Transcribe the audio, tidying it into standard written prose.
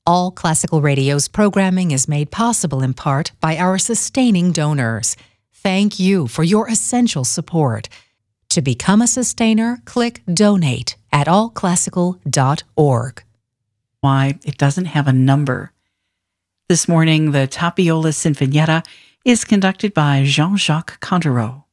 All Classical Radio's programming is made possible in part by our sustaining donors. Thank you for your essential support. To become a sustainer, click Donate at allclassical.org. Why it doesn't have a number. This morning, the Tapiola Sinfonietta is conducted by Jean-Jacques Cantereau.